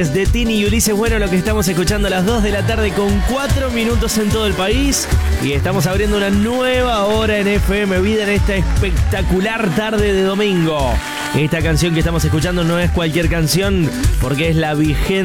Viernes de Tini y Ulises. Bueno, lo que estamos escuchando a las 2 de la tarde con 4 minutos en todo el país. Y estamos abriendo una nueva hora en FM Vida en esta espectacular tarde de domingo. Esta canción que estamos escuchando no es cualquier canción porque es la vigente